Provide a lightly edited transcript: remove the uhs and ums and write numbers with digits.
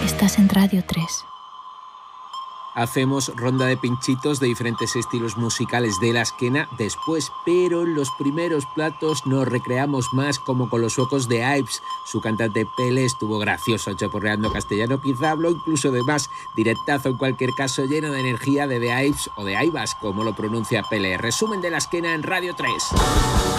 Estás en Radio 3. Hacemos ronda de pinchitos de diferentes estilos musicales de la esquena después, pero en los primeros platos nos recreamos más, como con los suecos de Ives. Su cantante Pele estuvo gracioso chaporreando castellano, quizá habló incluso de más, directazo en cualquier caso, lleno de energía de The Ives o de Aivas, como lo pronuncia Pele. Resumen de la esquena en Radio 3.